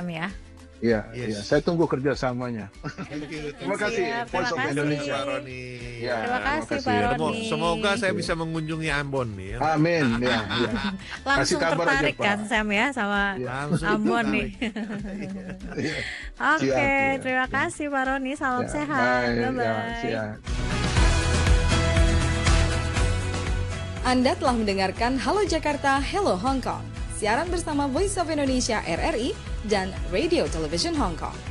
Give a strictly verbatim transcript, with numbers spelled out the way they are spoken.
ya. Iya, Yes. iya. Saya tunggu kerjasamanya. Thank you. Terima kasih, Siap, Voice terima of kasih. Indonesia. Pak Roni. Ya, Terima kasih, Pak kasih. Roni. Semo- Semoga saya Oke. bisa mengunjungi Ambon nih ya. Amin, ya, ya. Langsung kabar aja, tertarik Pak. kan Sam ya sama Iya. Langsung Ambon tertarik. nih. Iya. Oke, Siap, ya. terima kasih Pak Roni. Salam Ya, sehat. baik, ya, Bye-bye. siap. Anda telah mendengarkan Halo Jakarta, Hello Hong Kong. Siaran bersama Voice of Indonesia R R I dan Radio Television Hong Kong.